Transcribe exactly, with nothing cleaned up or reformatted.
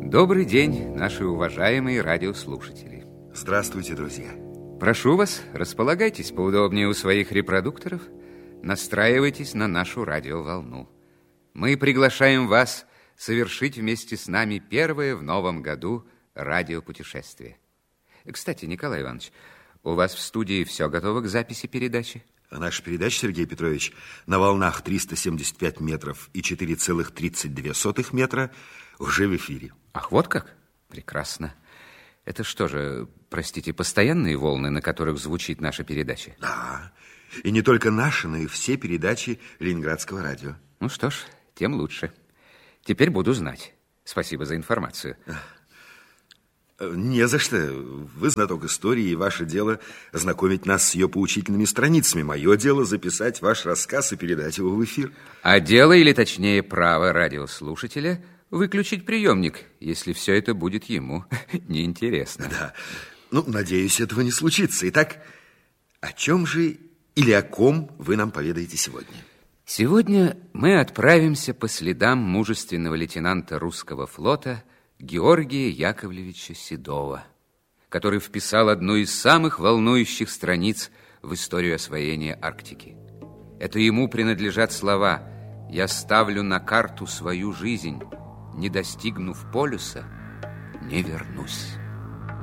Добрый день, наши уважаемые радиослушатели. Здравствуйте, друзья. Прошу вас, располагайтесь поудобнее у своих репродукторов, настраивайтесь на нашу радиоволну. Мы приглашаем вас совершить вместе с нами первое в новом году радиопутешествие. Кстати, Николай Иванович, у вас в студии все готово к записи передачи? Наша передача, Сергей Петрович, на волнах триста семьдесят пять метров и четыре целых тридцать две сотых метра уже в эфире. Ах, вот как? Прекрасно. Это что же, простите, постоянные волны, на которых звучит наша передача? Да, и не только наши, но и все передачи Ленинградского радио. Ну что ж, тем лучше. Теперь буду знать. Спасибо за информацию. Не за что. Вы знаток истории, и ваше дело знакомить нас с ее поучительными страницами. Мое дело записать ваш рассказ и передать его в эфир. А дело, или точнее право радиослушателя, выключить приемник, если все это будет ему неинтересно. Да. Ну, надеюсь, этого не случится. Итак, о чем же или о ком вы нам поведаете сегодня? Сегодня мы отправимся по следам мужественного лейтенанта русского флота Георгия Яковлевича Седова, который вписал одну из самых волнующих страниц в историю освоения Арктики. Это ему принадлежат слова: «Я ставлю на карту свою жизнь, не достигнув полюса, не вернусь».